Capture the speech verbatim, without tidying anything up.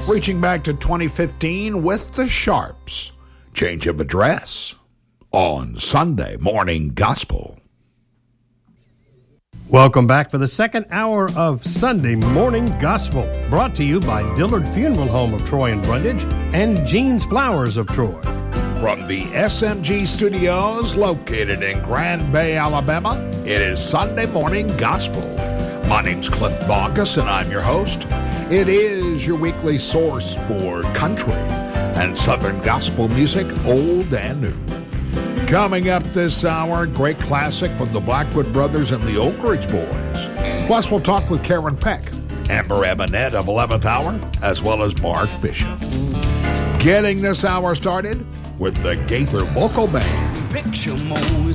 Reaching back to twenty fifteen with the Sharps. Change of address on Sunday Morning Gospel. Welcome back for the second hour of Sunday Morning Gospel, brought to you by Dillard Funeral Home of Troy and Brundage and Jean's Flowers of Troy. From the S M G studios located in Grand Bay, Alabama, it is Sunday Morning Gospel. My name's Cliff Baucus, and I'm your host. It is your weekly source for country and Southern gospel music, old and new. Coming up this hour, great classic from the Blackwood Brothers and the Oak Ridge Boys. Plus, we'll talk with Karen Peck, Amber Emanette of eleventh Hour, as well as Mark Bishop. Getting this hour started with the Gaither Vocal Band. Picture Moses.